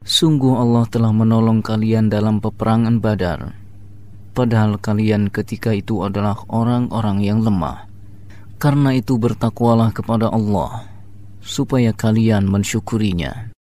Sungguh Allah telah menolong kalian dalam peperangan Badar, padahal kalian ketika itu adalah orang-orang yang lemah. Karena itu bertakwalah kepada Allah, supaya kalian mensyukurinya.